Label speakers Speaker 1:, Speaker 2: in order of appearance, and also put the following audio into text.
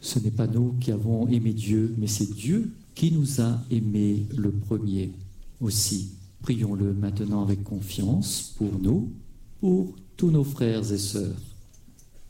Speaker 1: Ce n'est pas nous qui avons aimé Dieu, mais c'est Dieu qui nous a aimés le premier aussi. Prions-le maintenant avec confiance pour nous, pour tous nos frères et sœurs.